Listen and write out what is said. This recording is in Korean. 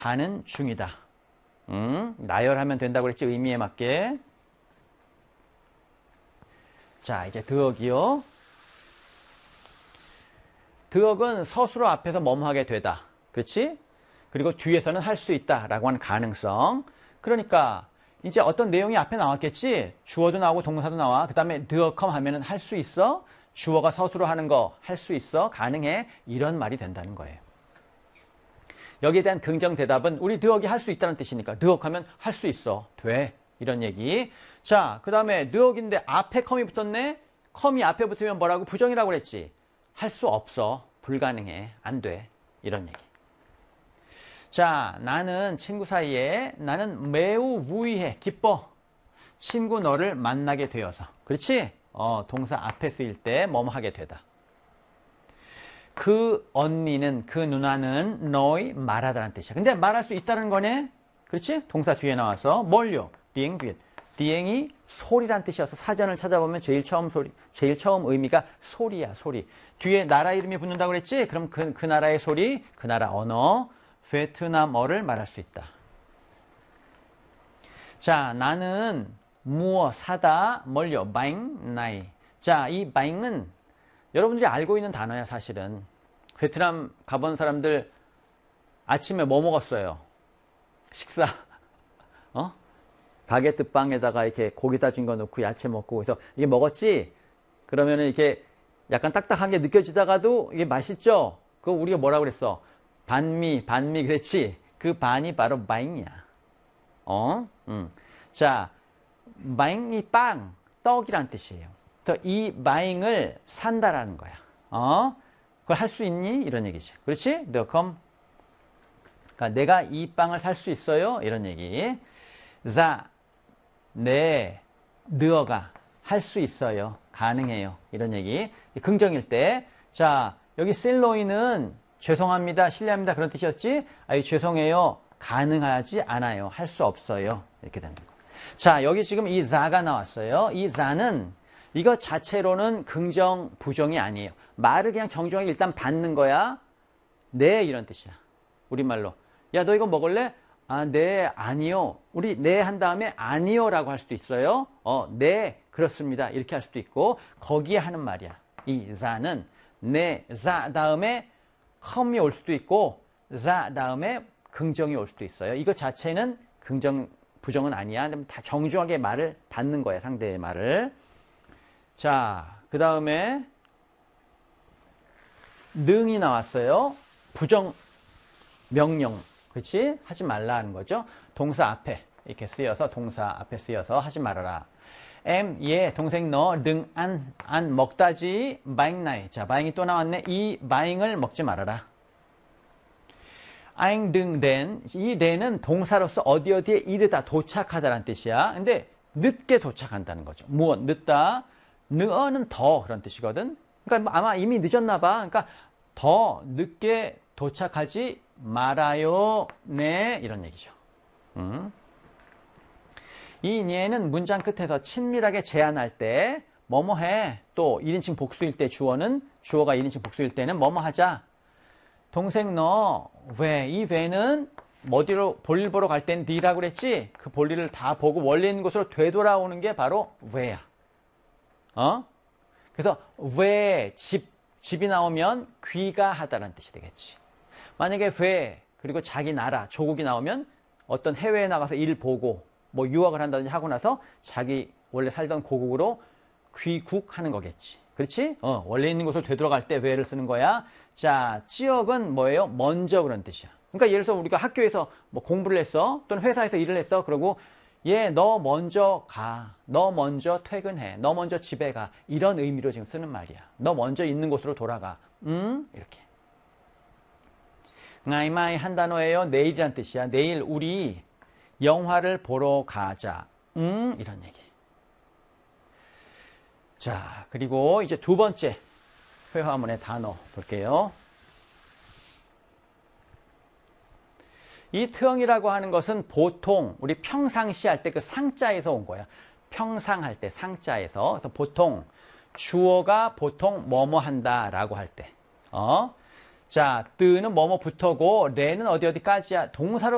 가는 중이다. 나열하면 된다고 그랬지, 의미에 맞게. 자, 이제 드억이요. 드억은 서술어 앞에서 뭐뭐 하게 되다. 그렇지? 그리고 뒤에서는 할 수 있다라고 하는 가능성. 그러니까 이제 어떤 내용이 앞에 나왔겠지? 주어도 나오고 동사도 나와. 그 다음에 드어컴 하면은 할 수 있어? 주어가 서술어 하는 거 할 수 있어? 가능해? 이런 말이 된다는 거예요. 여기에 대한 긍정 대답은 우리 드억이 할 수 있다는 뜻이니까 드억하면 할 수 있어. 돼. 이런 얘기. 자, 그 다음에 드억인데 앞에 컴이 붙었네? 컴이 앞에 붙으면 뭐라고? 부정이라고 그랬지? 할 수 없어. 불가능해. 안 돼. 이런 얘기. 자, 나는 친구 사이에 나는 매우 우위해. 기뻐. 친구 너를 만나게 되어서. 그렇지? 동사 앞에 쓰일 때 뭐뭐 하게 되다. 그 언니는, 그 누나는 너희 말하다라는 뜻이야. 근데 말할 수 있다는 거네? 그렇지? 동사 뒤에 나와서 뭘요? 디엥 디엥이 소리란 뜻이어서 사전을 찾아보면 제일 처음 의미가 소리야, 소리. 뒤에 나라 이름이 붙는다고 그랬지? 그럼 그 나라의 소리, 그 나라 언어, 베트남어를 말할 수 있다. 자, 나는 무엇 사다, 뭘요? 바잉, 나이. 자, 이 바잉은 여러분들이 알고 있는 단어야, 사실은. 베트남 가본 사람들 아침에 뭐 먹었어요? 식사. 바게트 빵에다가 이렇게 고기 다진 거 넣고 야채 먹고 그래서 이게 먹었지? 그러면은 이렇게 약간 딱딱한 게 느껴지다가도 이게 맛있죠? 그거 우리가 뭐라고 그랬어? 반미 그랬지? 그 반이 바로 바잉이야. 자, 바잉이 빵, 떡이란 뜻이에요. 이 바잉을 산다라는 거야. 그걸 할 수 있니? 이런 얘기지. 그렇지? 그러니까 내가 이 빵을 살 수 있어요? 이런 얘기. 자, 너가 할 수 있어요. 가능해요. 이런 얘기. 긍정일 때. 자, 여기 실로이는 죄송합니다, 실례합니다 그런 뜻이었지? 죄송해요. 가능하지 않아요. 할 수 없어요. 이렇게 되는 거. 자, 여기 지금 이 자가 나왔어요. 이 자는 이거 자체로는 긍정, 부정이 아니에요. 말을 그냥 정중하게 일단 받는 거야. 네, 이런 뜻이야. 우리말로. 야, 너 이거 먹을래? 아, 네, 아니요. 우리 네 한 다음에 아니요 라고 할 수도 있어요. 네, 그렇습니다. 이렇게 할 수도 있고, 거기에 하는 말이야. 이 자는 네, 자 다음에 컴이 올 수도 있고, 자 다음에 긍정이 올 수도 있어요. 이거 자체는 긍정, 부정은 아니야. 다 정중하게 말을 받는 거야, 상대의 말을. 자, 그 다음에 능이 나왔어요. 부정 명령. 그렇지? 하지 말라 하는 거죠. 동사 앞에 이렇게 쓰여서 동사 앞에 쓰여서 하지 말아라. 얘 동생 너 능 안 먹다지 바잉 나이. 자, 바잉이 또 나왔네. 이 바잉을 먹지 말아라. 아잉 등된 이 렌은 동사로서 어디에 이르다 도착하다라는 뜻이야. 근데 늦게 도착한다는 거죠. 무엇 늦다. 느어는 더 그런 뜻이거든. 그러니까 아마 이미 늦었나 봐. 그러니까 더 늦게 도착하지 말아요. 네, 이런 얘기죠. 이 얘는 문장 끝에서 친밀하게 제안할 때 뭐뭐 해. 또 1인칭 복수일 때 주어가 1인칭 복수일 때는 뭐뭐 하자. 동생 너 왜? 이 왜는 어디로 볼일 보러 갈 땐 니라고 그랬지? 그 볼일을 다 보고 원래 있는 곳으로 되돌아오는 게 바로 왜야. 그래서 왜 집이 나오면 귀가하다라는 뜻이 되겠지. 만약에 왜 그리고 자기 나라 조국이 나오면 어떤 해외에 나가서 일 보고 뭐 유학을 한다든지 하고 나서 자기 원래 살던 고국으로 귀국하는 거겠지. 그렇지? 원래 있는 곳으로 되돌아갈 때 왜를 쓰는 거야. 자, 지역은 뭐예요? 먼저 그런 뜻이야. 그러니까 예를 들어서 우리가 학교에서 뭐 공부를 했어. 또는 회사에서 일을 했어. 그러고 너 먼저 가. 너 먼저 퇴근해. 너 먼저 집에 가. 이런 의미로 지금 쓰는 말이야. 너 먼저 있는 곳으로 돌아가. 이렇게. 나이마이 한 단어예요. 내일이란 뜻이야. 내일 우리 영화를 보러 가자. 이런 얘기. 자, 그리고 이제 두 번째 회화문의 단어 볼게요. 이 트엉이라고 하는 것은 보통 우리 평상시 할 때 그 상자에서 온 거야. 평상할 때 상자에서. 그래서 보통 주어가 보통 뭐뭐 한다라고 할 때. 자, 뜨는 뭐뭐 붙어고 레는 어디까지야? 동사로